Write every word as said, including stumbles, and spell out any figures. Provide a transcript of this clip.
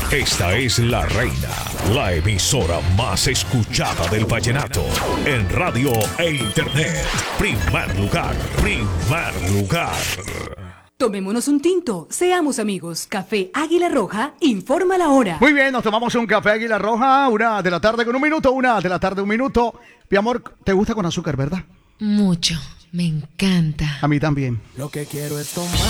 Esta es La Reina, la emisora más escuchada del vallenato en radio e internet. Primer lugar, primer lugar. Tomémonos un tinto, seamos amigos. Café Águila Roja, informa la hora. Muy bien, nos tomamos un café Águila Roja, una de la tarde con un minuto, una de la tarde un minuto. Mi amor, ¿te gusta con azúcar, verdad? Mucho, me encanta. A mí también. Lo que quiero es tomar.